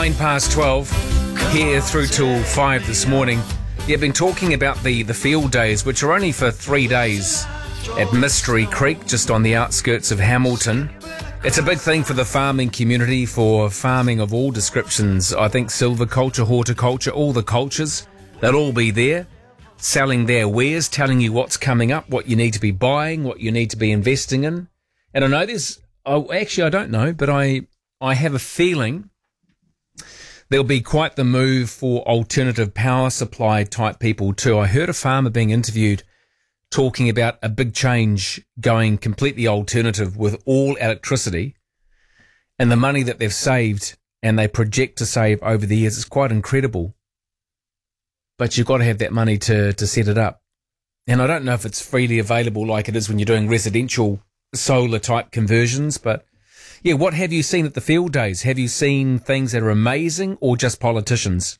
12 here through till 5 this morning. You've been talking about the field days, which are only for 3 days at Mystery Creek, just on the outskirts of Hamilton. It's a big thing for the farming community, for farming of all descriptions. I think silviculture, horticulture, all the cultures, they'll all be there, selling their wares, telling you what's coming up, what you need to be buying, what you need to be investing in. And I know I don't know, but I have a feeling there'll be quite the move for alternative power supply type people too. I heard a farmer being interviewed talking about a big change going completely alternative with all electricity, and the money that they've saved and they project to save over the years is quite incredible. But you've got to have that money to set it up. And I don't know if it's freely available like it is when you're doing residential solar type conversions, but yeah, what have you seen at the field days? Have you seen things that are amazing or just politicians?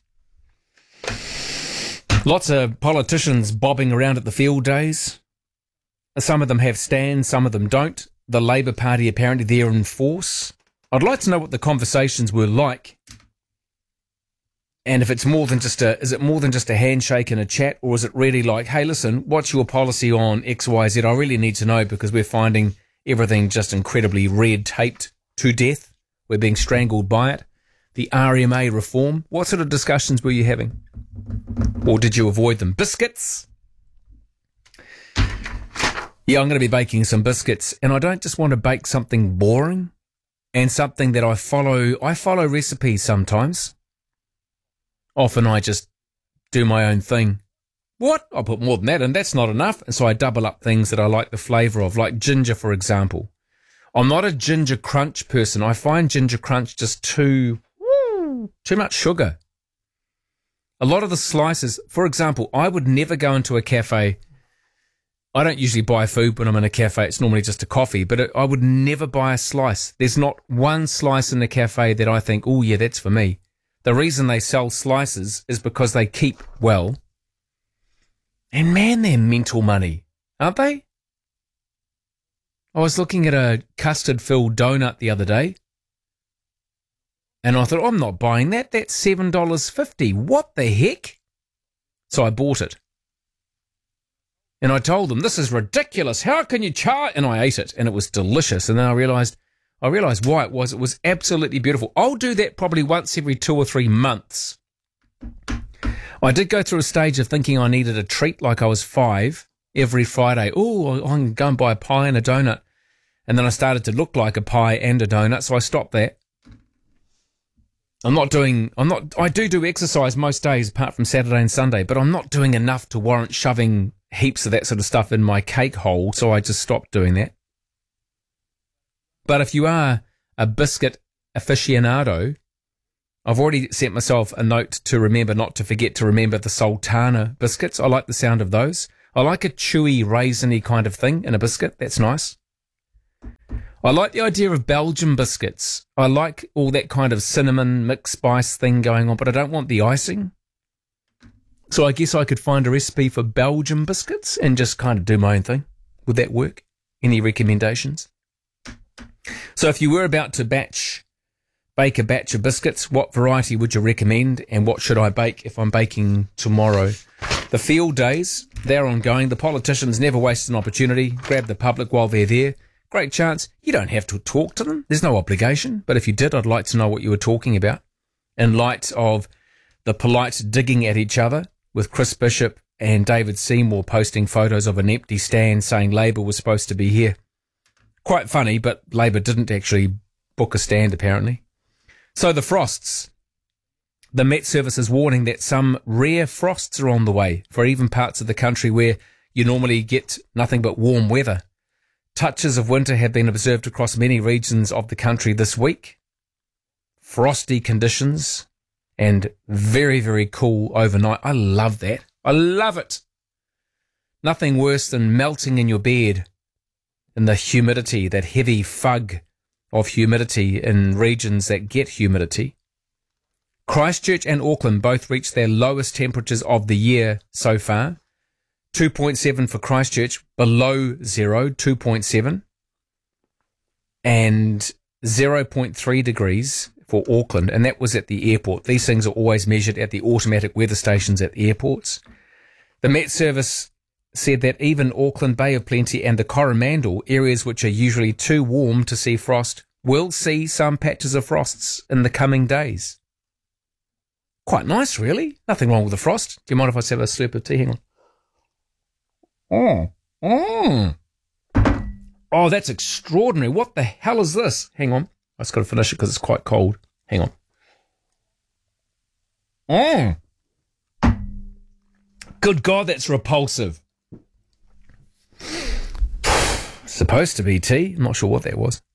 Lots of politicians bobbing around at the field days. Some of them have stands, some of them don't. The Labour Party apparently they're in force. I'd like to know what the conversations were like. And if it's is it more than just a handshake and a chat, or is it really like, hey, listen, what's your policy on X, Y, Z? I really need to know because we're finding everything just incredibly red taped to death. We're being strangled by it. The RMA reform. What sort of discussions were you having? Or did you avoid them? Biscuits? Yeah, I'm going to be baking some biscuits, and I don't just want to bake something boring and something that I follow recipes sometimes. Often I just do my own thing. What? I'll put more than that, and that's not enough. And so I double up things that I like the flavour of, like ginger, for example. I'm not a ginger crunch person. I find ginger crunch just too much sugar. A lot of the slices, for example, I would never go into a cafe. I don't usually buy food when I'm in a cafe. It's normally just a coffee, but I would never buy a slice. There's not one slice in the cafe that I think, oh yeah, that's for me. The reason they sell slices is because they keep well. And man, they're mental money, aren't they? I was looking at a custard-filled donut the other day, and I thought, I'm not buying that. That's $7.50. What the heck? So I bought it. And I told them, this is ridiculous. How can you charge? And I ate it, and it was delicious. And then I realised why it was. It was absolutely beautiful. I'll do that probably once every 2 or 3 months. I did go through a stage of thinking I needed a treat like I was 5 every Friday. Oh, I can go and buy a pie and a donut. And then I started to look like a pie and a donut, so I stopped that. I do exercise most days apart from Saturday and Sunday, but I'm not doing enough to warrant shoving heaps of that sort of stuff in my cake hole, so I just stopped doing that. But if you are a biscuit aficionado, I've already sent myself a note to remember not to forget to remember the Sultana biscuits. I like the sound of those. I like a chewy, raisiny kind of thing in a biscuit. That's nice. I like the idea of Belgian biscuits. I like all that kind of cinnamon mixed spice thing going on, but I don't want the icing. So I guess I could find a recipe for Belgian biscuits and just kind of do my own thing. Would that work? Any recommendations? So if you were about to bake a batch of biscuits, what variety would you recommend, and what should I bake if I'm baking tomorrow? The field days, they're ongoing. The politicians never waste an opportunity. Grab the public while they're there. Great chance. You don't have to talk to them. There's no obligation. But if you did, I'd like to know what you were talking about. In light of the polite digging at each other with Chris Bishop and David Seymour posting photos of an empty stand saying Labour was supposed to be here. Quite funny, but Labour didn't actually book a stand apparently. So the frosts. The Met Service is warning that some rare frosts are on the way for even parts of the country where you normally get nothing but warm weather. Touches of winter have been observed across many regions of the country this week. Frosty conditions and very, very cool overnight. I love that. I love it. Nothing worse than melting in your bed in the humidity, that heavy fug of humidity in regions that get humidity. Christchurch and Auckland both reached their lowest temperatures of the year so far. 2.7 for Christchurch, below zero, 2.7. And 0.3 degrees for Auckland, and that was at the airport. These things are always measured at the automatic weather stations at the airports. The Met Service said that even Auckland, Bay of Plenty and the Coromandel, areas which are usually too warm to see frost, will see some patches of frosts in the coming days. Quite nice, really. Nothing wrong with the frost. Do you mind if I just have a slurp of tea? Hang on. Oh, that's extraordinary. What the hell is this? Hang on. I just got to finish it because it's quite cold. Hang on. Good God, that's repulsive. Supposed to be tea. I'm not sure what that was.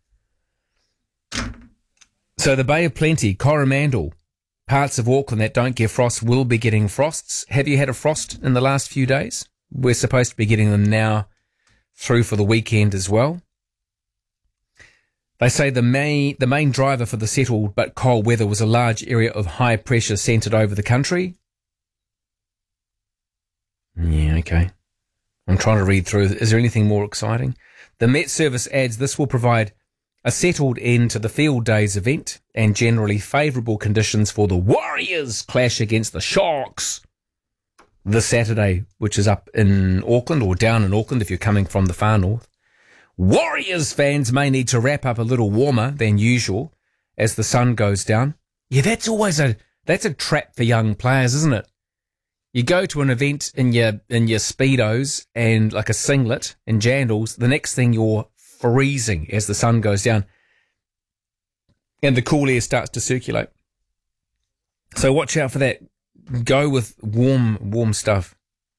So the Bay of Plenty, Coromandel, parts of Auckland that don't get frost will be getting frosts. Have you had a frost in the last few days? We're supposed to be getting them now through for the weekend as well. They say the main driver for the settled but cold weather was a large area of high pressure centred over the country. Yeah, okay. I'm trying to read through. Is there anything more exciting? The Met Service adds this will provide a settled end to the Field Days event and generally favourable conditions for the Warriors clash against the Sharks this Saturday, which is up in Auckland or down in Auckland if you're coming from the far north. Warriors fans may need to wrap up a little warmer than usual as the sun goes down. Yeah, that's a trap for young players, isn't it? You go to an event in your Speedos and like a singlet and jandals, the next thing you're freezing as the sun goes down and the cool air starts to circulate. So watch out for that. Go with warm stuff.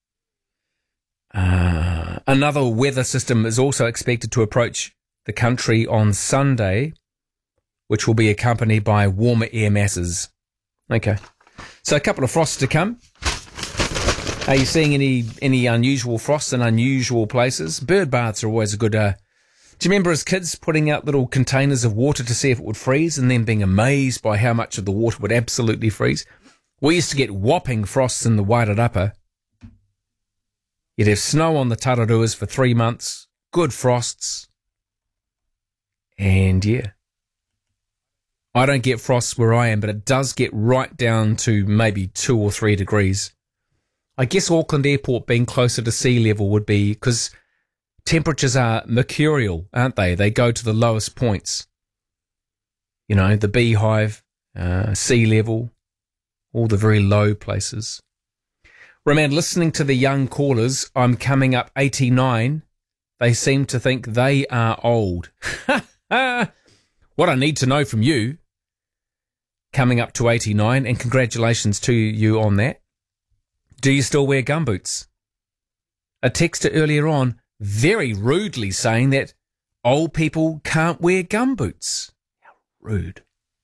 Another weather system is also expected to approach the country on Sunday, which will be accompanied by warmer air masses. Okay. So a couple of frosts to come. Are you seeing any unusual frosts in unusual places? Bird baths are always a good... do you remember as kids putting out little containers of water to see if it would freeze and then being amazed by how much of the water would absolutely freeze? We used to get whopping frosts in the Wairarapa. You'd have snow on the Tararuas for 3 months, good frosts, and yeah. I don't get frosts where I am, but it does get right down to maybe 2 or 3 degrees. I guess Auckland Airport being closer to sea level would be, because temperatures are mercurial, aren't they? They go to the lowest points. You know, the Beehive, sea level, all the very low places. Roman, listening to the young callers, I'm coming up 89. They seem to think they are old. What I need to know from you, coming up to 89, and congratulations to you on that. Do you still wear gumboots? A texter earlier on very rudely saying that old people can't wear gumboots. How rude.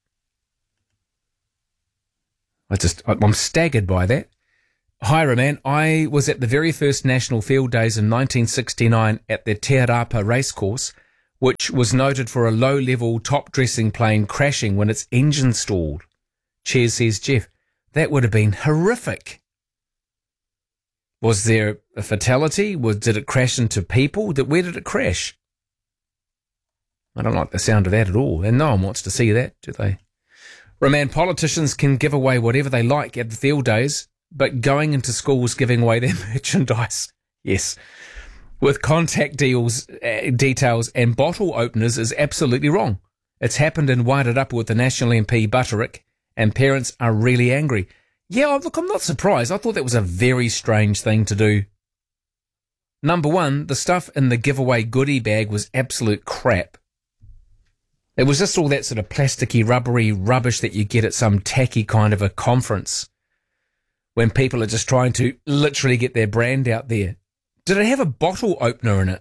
I'm staggered by that. Hi, Roman. I was at the very first National Field Days in 1969 at the Te Rapa racecourse, which was noted for a low-level top-dressing plane crashing when its engine stalled. Cheers, says Jeff. That would have been horrific. Was there a fatality? Did it crash into people? Where did it crash? I don't like the sound of that at all, and no one wants to see that, do they? Roman, politicians can give away whatever they like at the field days, but going into schools giving away their merchandise, yes, with contact details and bottle openers is absolutely wrong. It's happened in Wairarapa with the National MP Butterick, and parents are really angry. Yeah, look, I'm not surprised. I thought that was a very strange thing to do. Number one, the stuff in the giveaway goodie bag was absolute crap. It was just all that sort of plasticky, rubbery rubbish that you get at some tacky kind of a conference when people are just trying to literally get their brand out there. Did it have a bottle opener in it?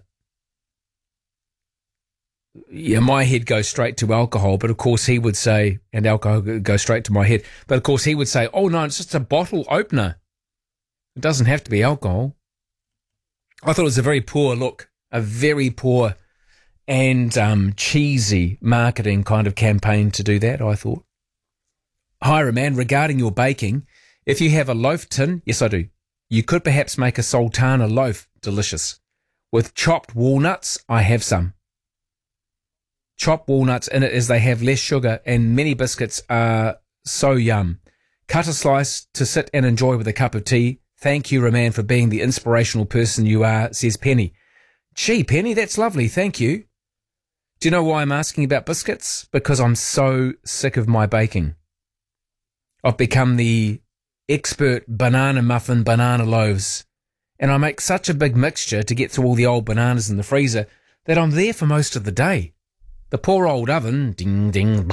Yeah, my head goes straight to alcohol, but of course he would say, and alcohol goes straight to my head, but of course he would say, oh no, it's just a bottle opener. It doesn't have to be alcohol. I thought it was a very poor look, a very poor and cheesy marketing kind of campaign to do that, I thought. Hi, Roman, regarding your baking, if you have a loaf tin, yes I do, you could perhaps make a sultana loaf delicious. With chopped walnuts, I have some. chop walnuts in it as they have less sugar, and many biscuits are so yum. Cut a slice to sit and enjoy with a cup of tea. Thank you, Roman, for being the inspirational person you are, says Penny. Gee, Penny, that's lovely. Thank you. Do you know why I'm asking about biscuits? Because I'm so sick of my baking. I've become the expert banana muffin, banana loaves. And I make such a big mixture to get through all the old bananas in the freezer that I'm there for most of the day. The poor old oven, ding, ding,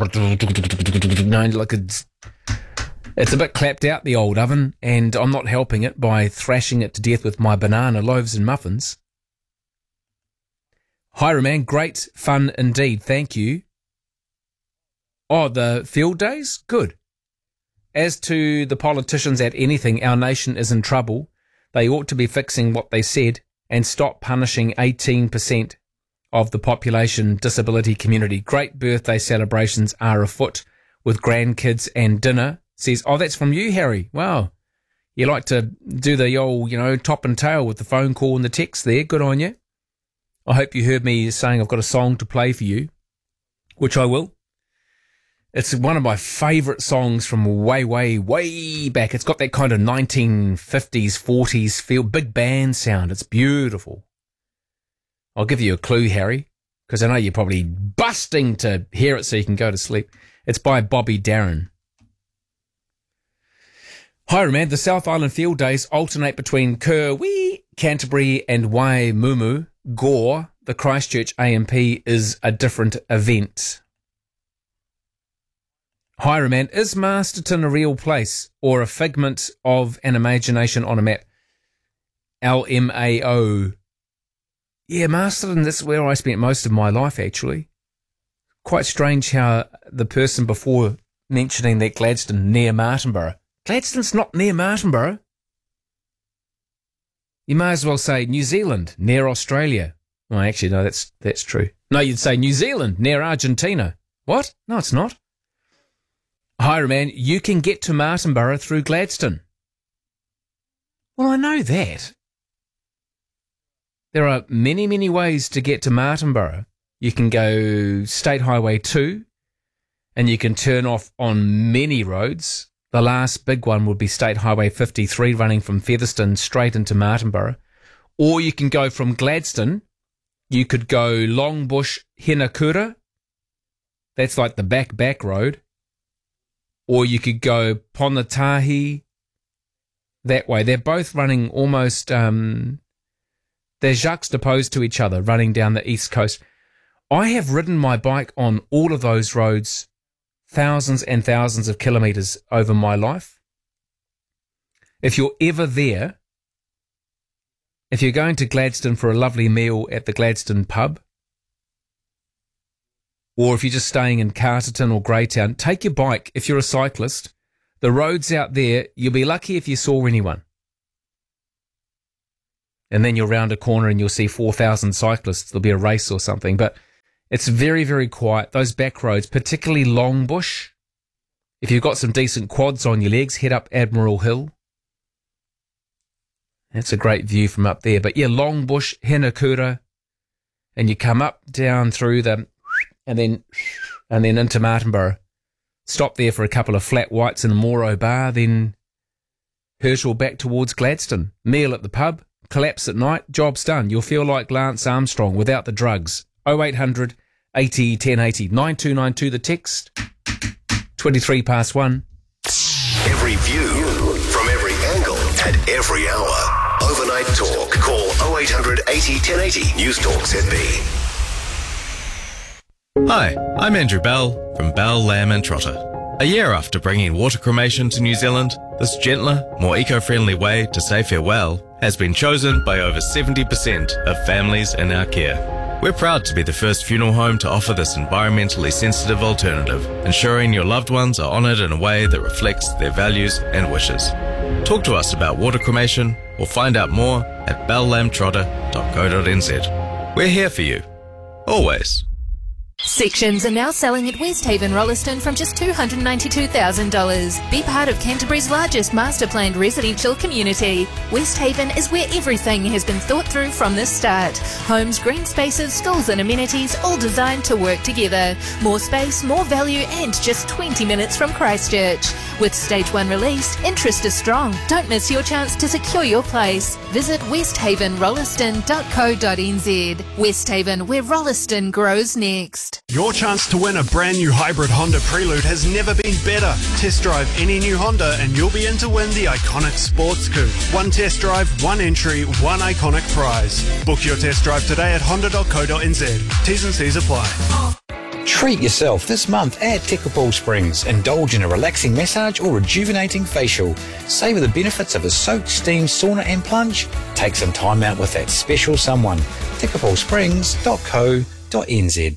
like it's a bit clapped out, the old oven, and I'm not helping it by thrashing it to death with my banana loaves and muffins. Hi, Roman. Great fun indeed. Thank you. Oh, the field days? Good. As to the politicians at anything, our nation is in trouble. They ought to be fixing what they said and stop punishing 18% of the population disability community. Great birthday celebrations are afoot with grandkids and dinner. Says, oh, that's from you, Harry. Wow. You like to do the old, top and tail with the phone call and the text there. Good on you. I hope you heard me saying I've got a song to play for you, which I will. It's one of my favourite songs from way, way, way back. It's got that kind of 1950s, 40s feel, big band sound. It's beautiful. I'll give you a clue, Harry, because I know you're probably busting to hear it so you can go to sleep. It's by Bobby Darin. Hi, Roman. The South Island field days alternate between Kirwee, Canterbury and Waimumu. Gore, the Christchurch AMP, is a different event. Hi, Roman. Is Masterton a real place or a figment of an imagination on a map? LMAO. Yeah, Masterton, that's where I spent most of my life, actually. Quite strange how the person before mentioning that Gladstone near Martinborough. Gladstone's not near Martinborough. You may as well say New Zealand, near Australia. Well, actually, no, that's true. No, you'd say New Zealand, near Argentina. What? No, it's not. Hi, Roman. You can get to Martinborough through Gladstone. Well, I know that. There are many, many ways to get to Martinborough. You can go State Highway 2, and you can turn off on many roads. The last big one would be State Highway 53 running from Featherston straight into Martinborough. Or you can go from Gladstone. You could go Longbush, Henakura. That's like the back road. Or you could go Ponatahi that way. They're both running almost, they're juxtaposed to each other running down the east coast. I have ridden my bike on all of those roads thousands and thousands of kilometres over my life. If you're ever there, if you're going to Gladstone for a lovely meal at the Gladstone pub, or if you're just staying in Carterton or Greytown, take your bike. If you're a cyclist, the roads out there, you'll be lucky if you saw anyone. And then you'll round a corner and you'll see 4,000 cyclists. There'll be a race or something, but it's very, very quiet. Those back roads, particularly Longbush. If you've got some decent quads on your legs, head up Admiral Hill. That's a great view from up there. But yeah, Longbush, Henakura, and you come up, down through the, and then into Martinborough. Stop there for a couple of flat whites in a Moro bar, then Herschel back towards Gladstone. Meal at the pub, collapse at night, job's done. You'll feel like Lance Armstrong without the drugs. 0800 80 1080 9292 the text. 23 past 1. Every view from every angle at every hour. Overnight Talk. Call 0800 80 1080 News Talk ZB. Hi, I'm Andrew Bell from Bell Lamb and Trotter. A year after bringing water cremation to New Zealand, this gentler, more eco-friendly way to say farewell has been chosen by over 70% of families in our care. We're proud to be the first funeral home to offer this environmentally sensitive alternative, ensuring your loved ones are honoured in a way that reflects their values and wishes. Talk to us about water cremation or find out more at belllambtrotter.co.nz. We're here for you. Always. Sections are now selling at Westhaven Rolleston from just $292,000. Be part of Canterbury's largest master-planned residential community. Westhaven is where everything has been thought through from the start. Homes, green spaces, schools and amenities, all designed to work together. More space, more value and just 20 minutes from Christchurch. With Stage 1 released, interest is strong. Don't miss your chance to secure your place. Visit westhavenrolleston.co.nz. Westhaven, where Rolleston grows next. Your chance to win a brand new hybrid Honda Prelude has never been better. Test drive any new Honda and you'll be in to win the iconic Sports Coupe. One test drive, one entry, one iconic prize. Book your test drive today at honda.co.nz. T's and C's apply. Treat yourself this month at Tekapō Springs. Indulge in a relaxing massage or rejuvenating facial. Savour the benefits of a soak, steam, sauna and plunge. Take some time out with that special someone. tekapōsprings.co.nz.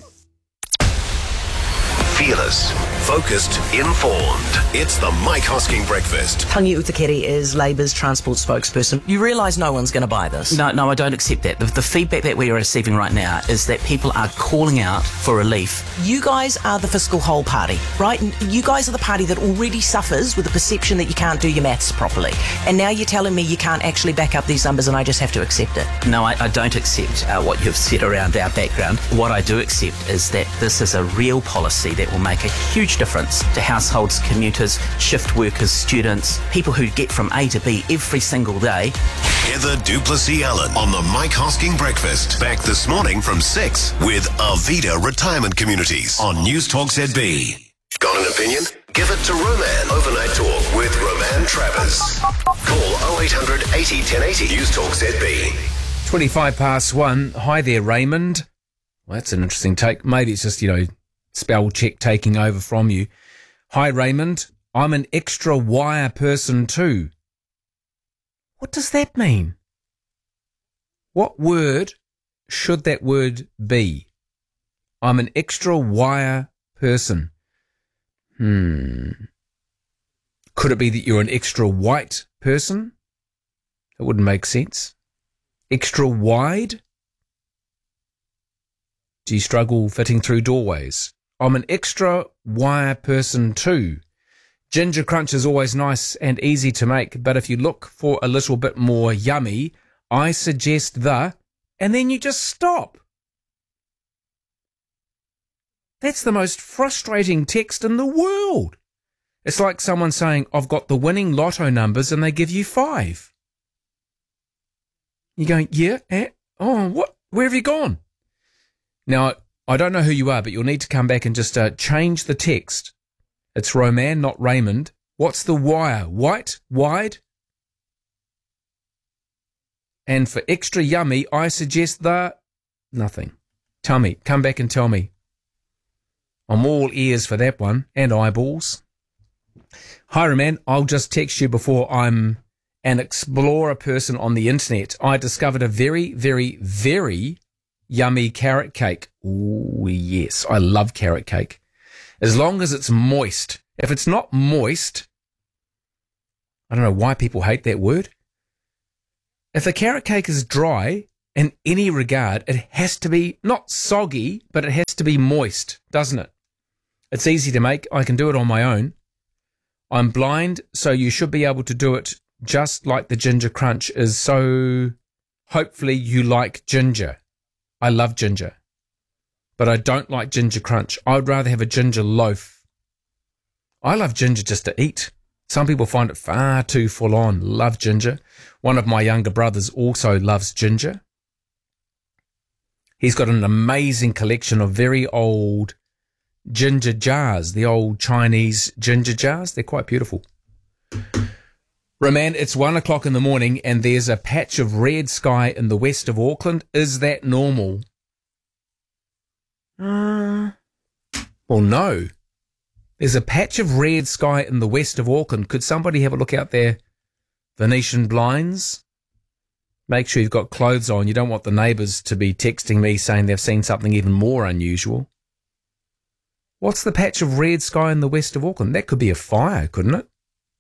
Fearless, focused, informed. It's the Mike Hosking Breakfast. Tangi Utakere is Labour's transport spokesperson. You realise no one's going to buy this? No, I don't accept that. The feedback that we are receiving right now is that people are calling out for relief. You guys are the fiscal whole party, right? You guys are the party that already suffers with the perception that you can't do your maths properly. And now you're telling me you can't actually back up these numbers and I just have to accept it. No, I don't accept what you've said around our background. What I do accept is that this is a real policy that will make a huge difference to households, commuters, shift workers, students, people who get from A to B every single day. Heather Duplessis Allen on the Mike Hosking Breakfast. Back this morning from 6 with Arvida Retirement Communities on News Talk ZB. Got an opinion? Give it to Roman. Overnight Talk with Roman Travers. Call 0800 80 1080 News Talk ZB. 1:25. Hi there, Raymond. Well, that's an interesting take. Maybe it's just, spell check taking over from you. Hi, Raymond. I'm an extra wire person too. What does that mean? What word should that word be? I'm an extra wire person. Could it be that you're an extra white person? That wouldn't make sense. Extra wide? Do you struggle fitting through doorways? I'm an extra wire person too. Ginger crunch is always nice and easy to make, but if you look for a little bit more yummy, I suggest and then you just stop. That's the most frustrating text in the world. It's like someone saying, I've got the winning lotto numbers and they give you 5. You're going, yeah, what? Where have you gone? Now, I don't know who you are, but you'll need to come back and just change the text. It's Roman, not Raymond. What's the wire? White? Wide? And for extra yummy, I suggest nothing. Tell me. Come back and tell me. I'm all ears for that one, and eyeballs. Hi, Roman. I'll just text you before I'm an explorer person on the internet. I discovered a very, very, very yummy carrot cake. Oh, yes. I love carrot cake. As long as it's moist. If it's not moist, I don't know why people hate that word. If the carrot cake is dry in any regard, it has to be not soggy, but it has to be moist, doesn't it? It's easy to make. I can do it on my own. I'm blind, so you should be able to do it just like the ginger crunch is. So hopefully you like ginger. I love ginger, but I don't like ginger crunch. I would rather have a ginger loaf. I love ginger just to eat. Some people find it far too full on. Love ginger. One of my younger brothers also loves ginger. He's got an amazing collection of very old ginger jars, the old Chinese ginger jars. They're quite beautiful. Roman, it's 1 o'clock in the morning and there's a patch of red sky in the west of Auckland. Is that normal? Well, no. There's a patch of red sky in the west of Auckland. Could somebody have a look out there? Venetian blinds? Make sure you've got clothes on. You don't want the neighbours to be texting me saying they've seen something even more unusual. What's the patch of red sky in the west of Auckland? That could be a fire, couldn't it?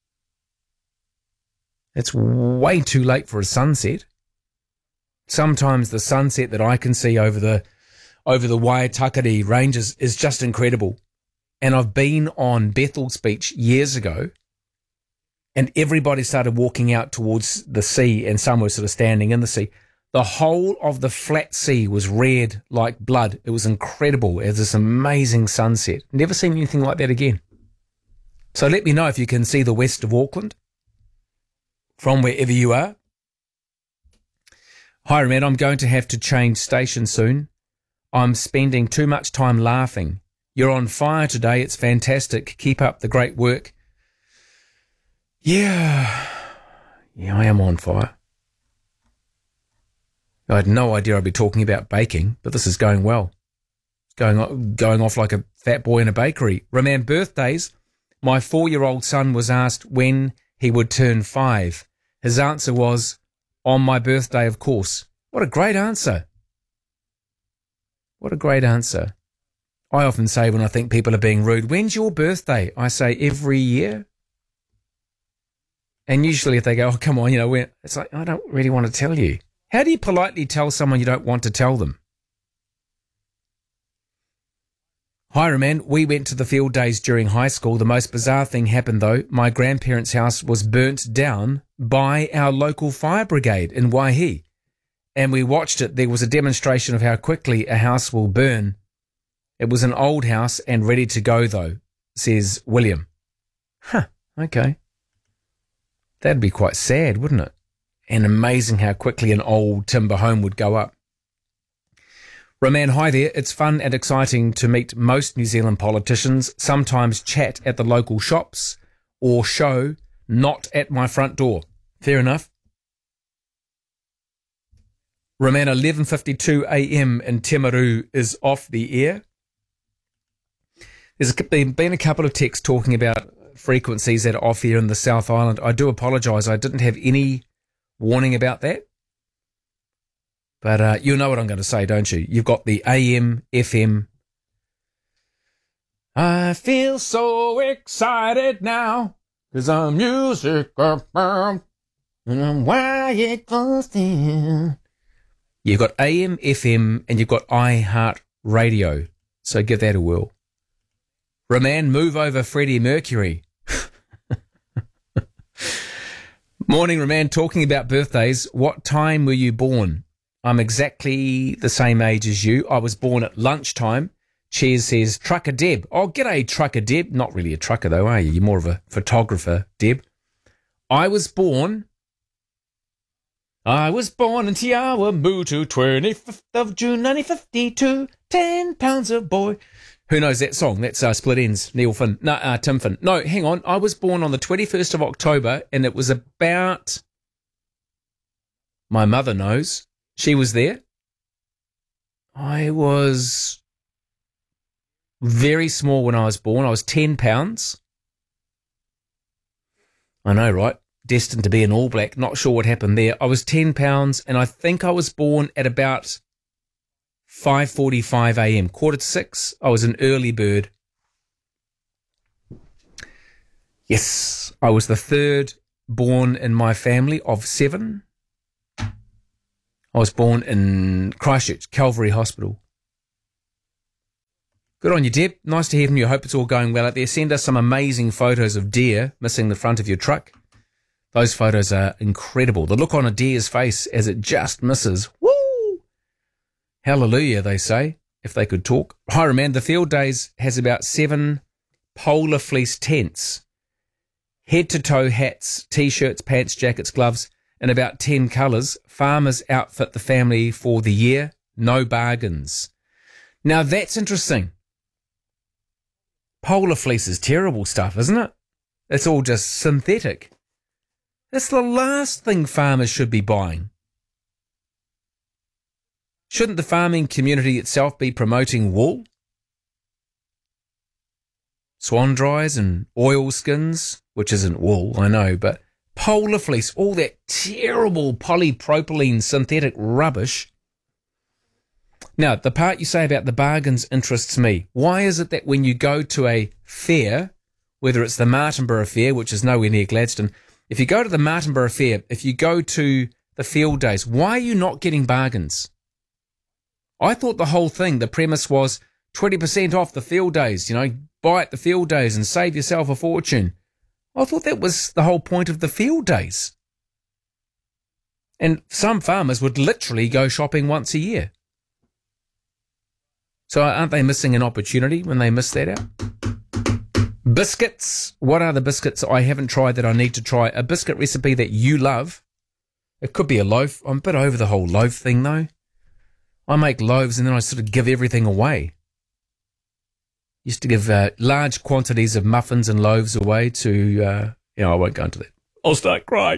It's way too late for a sunset. Sometimes the sunset that I can see over the over the Waitakere Ranges is just incredible. And I've been on Bethel's Beach years ago, and everybody started walking out towards the sea, and some were sort of standing in the sea. The whole of the flat sea was red like blood. It was incredible. It was this amazing sunset. Never seen anything like that again. So let me know if you can see the west of Auckland from wherever you are. Hi, man, I'm going to have to change station soon. I'm spending too much time laughing. You're on fire today. It's fantastic. Keep up the great work. Yeah, I am on fire. I had no idea I'd be talking about baking, but this is going well. It's going off like a fat boy in a bakery. Remember birthdays? My 4-year-old son was asked when he would turn 5. His answer was, on my birthday, of course. What a great answer. What a great answer. I often say when I think people are being rude, when's your birthday? I say every year. And usually if they go, oh, come on, when, it's like, I don't really want to tell you. How do you politely tell someone you don't want to tell them? Hi, Roman. We went to the field days during high school. The most bizarre thing happened, though. My grandparents' house was burnt down by our local fire brigade in Waihi. And we watched it. There was a demonstration of how quickly a house will burn. It was an old house and ready to go, though, says William. Huh, okay. That'd be quite sad, wouldn't it? And amazing how quickly an old timber home would go up. Roman, hi there. It's fun and exciting to meet most New Zealand politicians, sometimes chat at the local shops or show, not at my front door. Fair enough. Roman, 11:52 a.m. in Timaru is off the air. There's been a couple of texts talking about frequencies that are off here in the South Island. I do apologise. I didn't have any warning about that. But you know what I'm going to say, don't you? You've got the AM, FM. I feel so excited now, 'cause I'm music, and I'm why it goes in. You've got AM, FM, and you've got iHeart Radio. So give that a whirl. Roman, move over Freddie Mercury. Morning, Roman. Talking about birthdays, what time were you born? I'm exactly the same age as you. I was born at lunchtime. Cheers says, Trucker Deb. Oh, g'day, Trucker Deb. Not really a trucker, though, are you? You're more of a photographer, Deb. I was born in Te Awamutu, 25th of June, 1952. 10 pounds of boy. Who knows that song? That's Split Ends, Tim Finn. No, hang on. I was born on the 21st of October, and it was about... My mother knows. She was there. I was very small when I was born. I was 10 pounds. I know, right? Destined to be an All Black. Not sure what happened there. I was 10 pounds, and I think I was born at about 5:45 a.m., 5:45. I was an early bird. Yes, I was the third born in my family of 7. I was born in Christchurch, Calvary Hospital. Good on you, Deb. Nice to hear from you. I hope it's all going well out there. Send us some amazing photos of deer missing the front of your truck. Those photos are incredible. The look on a deer's face as it just misses. Woo! Hallelujah, they say, if they could talk. Hi, Roman. The field days has about 7 polar fleece tents, head-to-toe hats, T-shirts, pants, jackets, gloves, in about 10 colours. Farmers outfit the family for the year. No bargains. Now, that's interesting. Polar fleece is terrible stuff, isn't it? It's all just synthetic. That's the last thing farmers should be buying. Shouldn't the farming community itself be promoting wool? Swan dries and oil skins, which isn't wool, I know, but polar fleece, all that terrible polypropylene synthetic rubbish. Now, the part you say about the bargains interests me. Why is it that when you go to a fair, whether it's the Martinborough Fair, which is nowhere near Gladstone, if you go to the Martinborough Fair, if you go to the field days, why are you not getting bargains? I thought the whole thing, the premise was 20% off the field days, buy at the field days and save yourself a fortune. I thought that was the whole point of the field days. And some farmers would literally go shopping once a year. So aren't they missing an opportunity when they miss that out? Biscuits. What are the biscuits I haven't tried that I need to try? A biscuit recipe that you love. It could be a loaf. I'm a bit over the whole loaf thing, though. I make loaves and then I sort of give everything away. Used to give large quantities of muffins and loaves away to, I won't go into that. I'll start crying.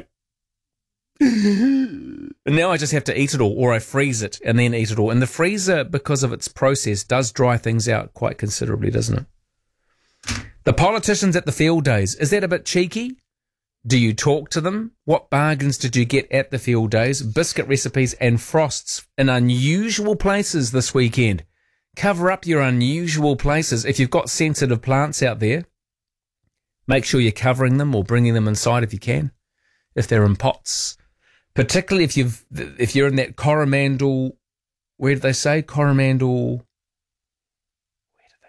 And now I just have to eat it all, or I freeze it and then eat it all. And the freezer, because of its process, does dry things out quite considerably, doesn't it? The politicians at the field days, is that a bit cheeky? Do you talk to them? What bargains did you get at the field days? Biscuit recipes and frosts in unusual places this weekend. Cover up your unusual places. If you've got sensitive plants out there, make sure you're covering them or bringing them inside if you can, if they're in pots. Particularly if you're in that Coromandel, where did they say? Coromandel, where did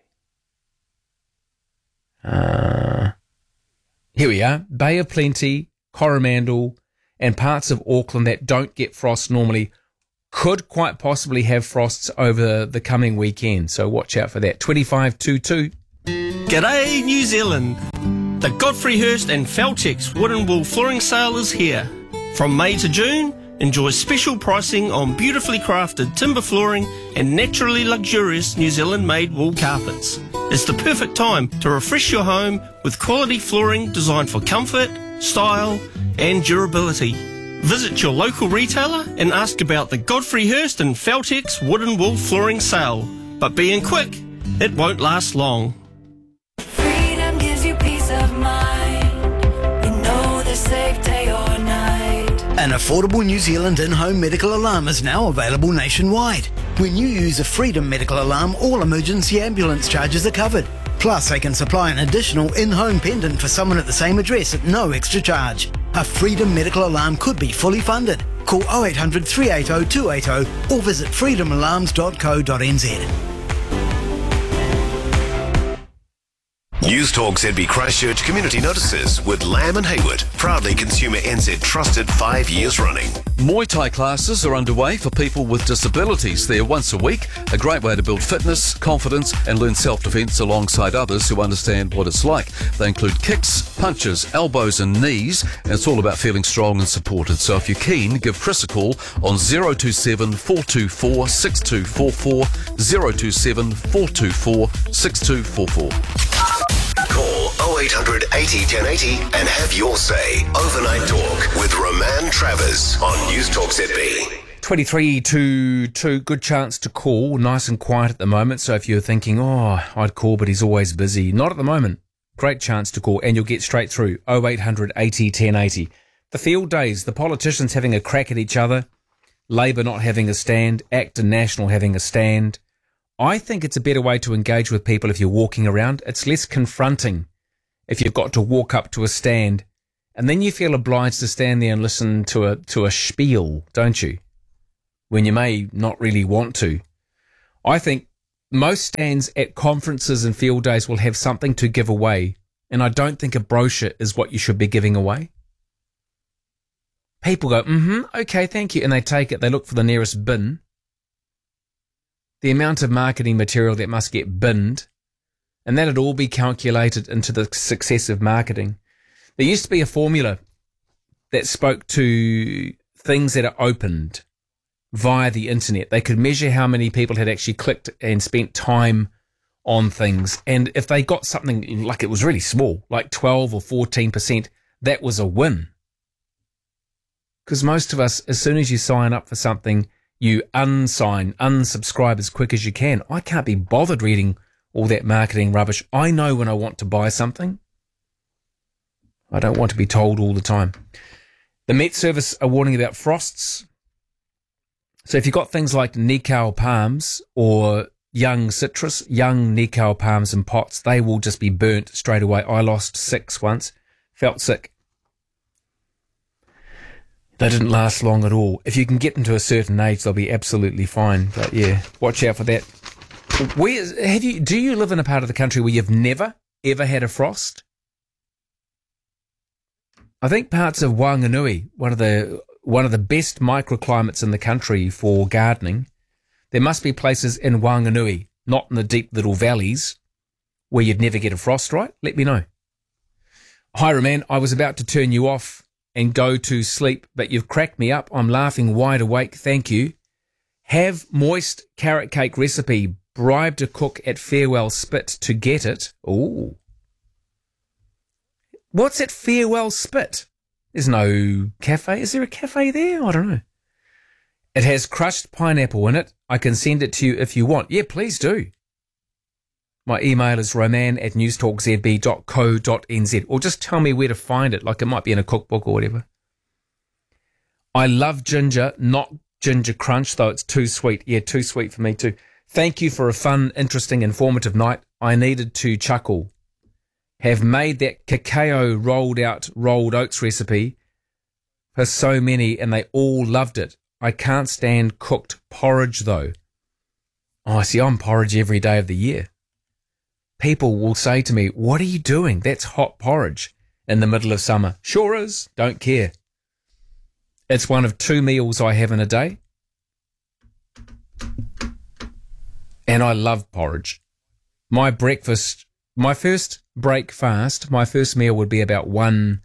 they say? Here we are. Bay of Plenty, Coromandel, and parts of Auckland that don't get frost normally could quite possibly have frosts over the coming weekend. So watch out for that. 2522. G'day, New Zealand. The Godfrey Hirst and Feltex Wooden Wool Flooring Sale is here. From May to June, enjoy special pricing on beautifully crafted timber flooring and naturally luxurious New Zealand-made wool carpets. It's the perfect time to refresh your home with quality flooring designed for comfort, style and durability. Visit your local retailer and ask about the Godfrey Hirst and Feltex Wooden Wool Flooring Sale. But being quick, it won't last long. Freedom gives you peace of mind. You know the safe day or night. An affordable New Zealand in-home medical alarm is now available nationwide. When you use a Freedom medical alarm, all emergency ambulance charges are covered. Plus, they can supply an additional in-home pendant for someone at the same address at no extra charge. A Freedom medical alarm could be fully funded. Call 0800 380 280 or visit freedomalarms.co.nz. News Talk ZB Christchurch Community Notices with Lamb and Hayward, proudly Consumer NZ trusted 5 years running. Muay Thai classes are underway for people with disabilities. They're once a week, a great way to build fitness, confidence and learn self-defence alongside others who understand what it's like. They include kicks, punches, elbows and knees, and it's all about feeling strong and supported. So if you're keen, give Chris a call on 027 424 6244, 027 424 6244. Call 0800 80 1080 and have your say. Overnight Talk with Roman Travers on News Talk ZB. 2322, good chance to call. Nice and quiet at the moment. So if you're thinking, I'd call, but he's always busy. Not at the moment. Great chance to call and you'll get straight through. 0800 80 1080. The field days, the politicians having a crack at each other. Labour not having a stand. ACT and National having a stand. I think it's a better way to engage with people if you're walking around. It's less confronting if you've got to walk up to a stand and then you feel obliged to stand there and listen to a spiel, don't you? When you may not really want to. I think most stands at conferences and field days will have something to give away, and I don't think a brochure is what you should be giving away. People go, okay, thank you, and they take it, they look for the nearest bin. The amount of marketing material that must get binned, and that'd all be calculated into the success of marketing. There used to be a formula that spoke to things that are opened via the internet. They could measure how many people had actually clicked and spent time on things. And if they got something like it was really small, like 12 or 14%, that was a win. Because most of us, as soon as you sign up for something, you unsubscribe as quick as you can. I can't be bothered reading all that marketing rubbish. I know when I want to buy something. I don't want to be told all the time. The Met Service are warning about frosts. So if you've got things like Nikau palms or young citrus, young Nikau palms in pots, they will just be burnt straight away. I lost 6 once, felt sick. They didn't last long at all. If you can get them to a certain age, they'll be absolutely fine. But yeah, watch out for that. Do you live in a part of the country where you've never, ever had a frost? I think parts of Wanganui, one of the best microclimates in the country for gardening. There must be places in Wanganui, not in the deep little valleys, where you'd never get a frost, right? Let me know. Hi, Roman. I was about to turn you off and go to sleep, but you've cracked me up. I'm laughing wide awake. Thank you. Have moist carrot cake recipe. Bribed a cook at Farewell Spit to get it. Ooh. What's at Farewell Spit? There's no cafe. Is there a cafe there? I don't know. It has crushed pineapple in it. I can send it to you if you want. Yeah, please do. My email is roman@newstalkzb.co.nz, or just tell me where to find it, like it might be in a cookbook or whatever. I love ginger, not ginger crunch, though it's too sweet. Yeah, too sweet for me too. Thank you for a fun, interesting, informative night. I needed to chuckle. Have made that cacao rolled oats recipe for so many, and they all loved it. I can't stand cooked porridge, though. Oh, see, I'm porridge every day of the year. People will say to me, what are you doing? That's hot porridge in the middle of summer. Sure is. Don't care. It's one of 2 meals I have in a day. And I love porridge. My breakfast, my first break fast, my first meal would be about 1,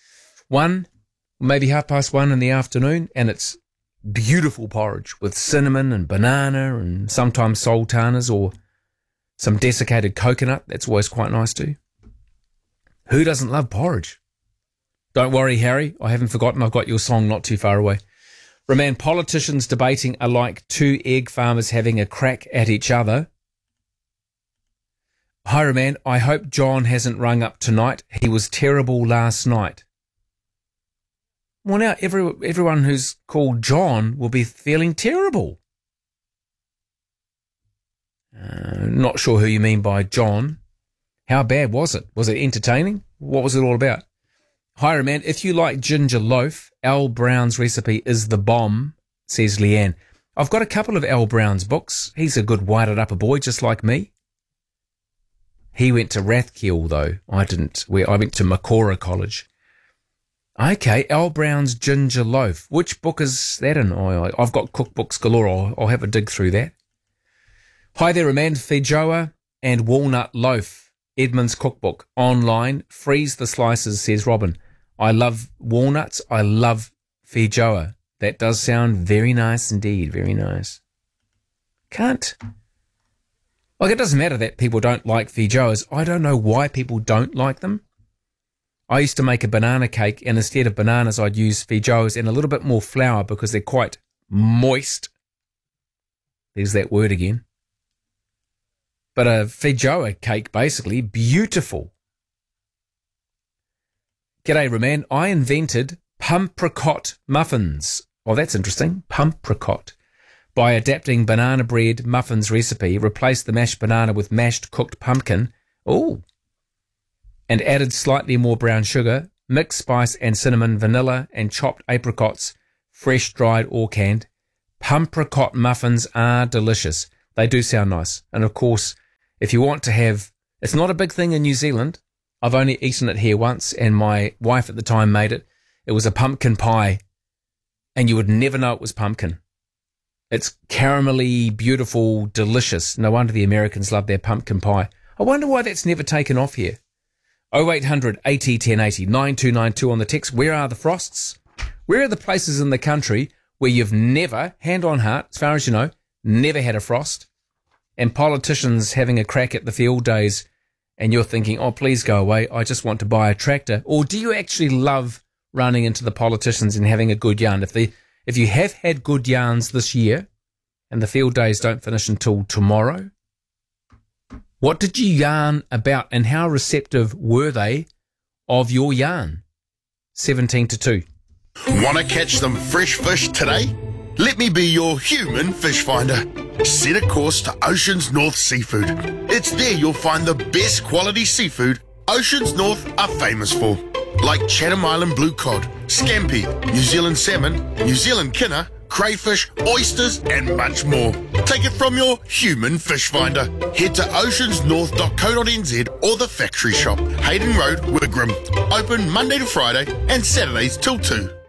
maybe 1:30 in the afternoon, and it's beautiful porridge with cinnamon and banana and sometimes sultanas or some desiccated coconut. That's always quite nice too. Who doesn't love porridge? Don't worry, Harry. I haven't forgotten. I've got your song not too far away. Roman, politicians debating are like 2 egg farmers having a crack at each other. Hi, Roman. I hope John hasn't rung up tonight. He was terrible last night. Well, now everyone who's called John will be feeling terrible. Not sure who you mean by John. How bad was it? Was it entertaining? What was it all about? Hi, man. If you like ginger loaf, Al Brown's recipe is the bomb, says Leanne. I've got a couple of Al Brown's books. He's a good whited upper boy, just like me. He went to Rathkill, though. I didn't. I went to Makora College. Okay, Al Brown's ginger loaf. Which book is that in? I've got cookbooks galore. I'll have a dig through that. Hi there, Amanda. Feijoa and walnut loaf. Edmund's cookbook. Online. Freeze the slices, says Robin. I love walnuts. I love feijoa. That does sound very nice indeed. Very nice. It doesn't matter that people don't like feijoas. I don't know why people don't like them. I used to make a banana cake, and instead of bananas, I'd use feijoas and a little bit more flour because they're quite moist. There's that word again. But a feijoa cake, basically, beautiful. G'day, Roman. I invented pumpricot muffins. Oh, that's interesting. Pumpricot. By adapting banana bread muffins recipe, replaced the mashed banana with mashed cooked pumpkin. Oh. And added slightly more brown sugar, mixed spice and cinnamon, vanilla and chopped apricots, fresh, dried or canned. Pumpricot muffins are delicious. They do sound nice. And of course, if you want to have, it's not a big thing in New Zealand. I've only eaten it here once, and my wife at the time made it. It was a pumpkin pie, and you would never know it was pumpkin. It's caramelly, beautiful, delicious. No wonder the Americans love their pumpkin pie. I wonder why that's never taken off here. 0800 80 1080 9292 on the text. Where are the frosts? Where are the places in the country where you've never, hand on heart, as far as you know, never had a frost? And politicians having a crack at the field days, and you're thinking, oh, please go away, I just want to buy a tractor. Or do you actually love running into the politicians and having a good yarn? If you have had good yarns this year, and the field days don't finish until tomorrow, what did you yarn about, and how receptive were they of your yarn? 17-2. Want to catch some fresh fish today? Let me be your human fish finder. Set a course to Oceans North Seafood. It's there you'll find the best quality seafood Oceans North are famous for. like Chatham Island blue cod, scampi, New Zealand salmon, New Zealand kinner, crayfish, oysters and much more. Take it from your human fish finder. Head to oceansnorth.co.nz or the factory shop, Hayden Road, Wigram. Open Monday to Friday and Saturdays till 2.